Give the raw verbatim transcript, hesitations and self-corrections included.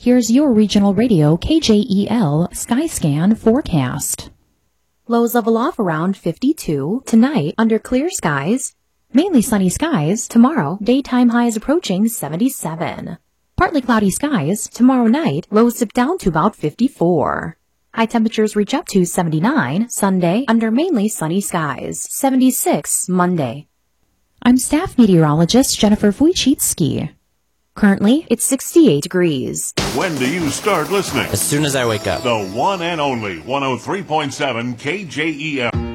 Here's your regional radio K J E L Skyscan forecast. Lows level off around fifty-two. Tonight, under clear skies. Mainly sunny skies. Tomorrow, daytime highs approaching seventy-seven. Partly cloudy skies. Tomorrow night, lows dip down to about fifty-four. High temperatures reach up to seventy-nine. Sunday, under mainly sunny skies. seventy-six Monday. I'm staff meteorologist Jennifer Wojcicki. Currently, it's sixty-eight degrees. When do you start listening? As soon as I wake up. The one and only one oh three point seven K J E L.